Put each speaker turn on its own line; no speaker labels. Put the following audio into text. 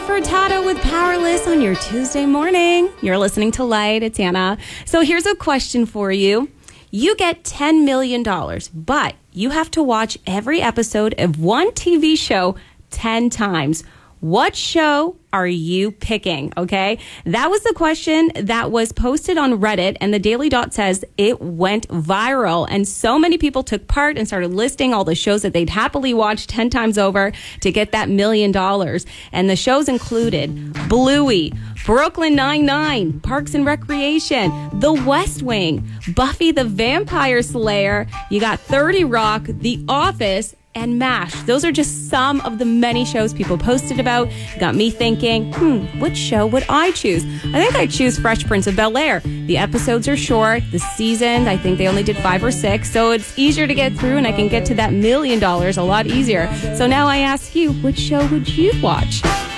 Furtado with Powerless on your Tuesday morning. You're listening to Light. It's Anna. So here's a question for you. You get $10 million, but you have to watch every episode of one TV show 10 times. What show are you picking? Okay, that was the question that was posted on Reddit, and the Daily Dot says it went viral, and so many people took part and started listing all the shows that they'd happily watch 10 times over to get that $1 million. And the shows included Bluey, Brooklyn Nine-Nine, Parks and Recreation, The West Wing, Buffy the Vampire Slayer, you got 30 Rock, The Office, and MASH. Those are just some of the many shows people posted about. Got me thinking, which show would I choose? I think I'd choose Fresh Prince of Bel-Air. The episodes are short. The season, I think they only did 5 or 6, so it's easier to get through, and I can get to that $1 million a lot easier. So now I ask you, which show would you watch?